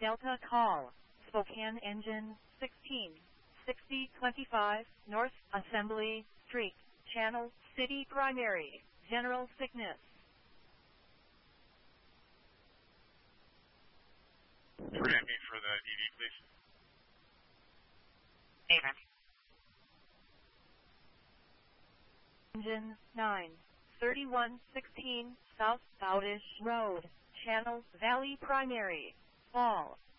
Delta call. Spokane engine 16. 6025 North Assembly Street. Channel City Primary. General sickness. Forgive me for the DD, please. Engine 9. 3116 South Bowdish Road. Channel Valley Primary. Fall.